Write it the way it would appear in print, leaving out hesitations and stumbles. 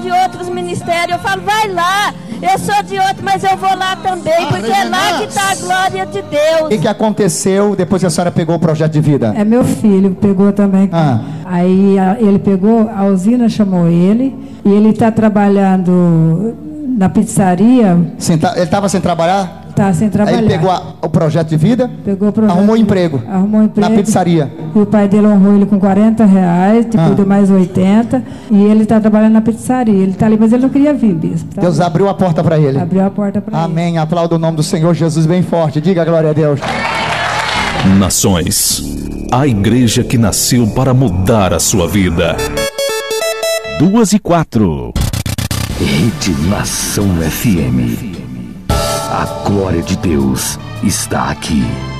de outros ministérios. Eu falo, vai lá, eu sou de outro, mas eu vou lá também, porque é lá que está a glória de Deus. O que aconteceu depois que a senhora pegou o projeto de vida? É meu filho, pegou também. Aí ele pegou, a usina chamou ele, e ele está trabalhando na pizzaria. Ele estava sem trabalhar? Tá sem trabalhar. Aí ele pegou o projeto de vida, pegou o projeto, arrumou emprego na pizzaria. E o pai dele honrou ele com R$40, depois deu mais 80, e ele está trabalhando na pizzaria. Ele está ali, mas ele não queria vir, bispo. Tá? Deus abriu a porta para ele. Abriu a porta para ele. Amém. Aplauda o nome do Senhor Jesus bem forte. Diga a glória a Deus. Nações, a igreja que nasceu para mudar a sua vida. 2:04. Rede Nação FM. A glória de Deus está aqui.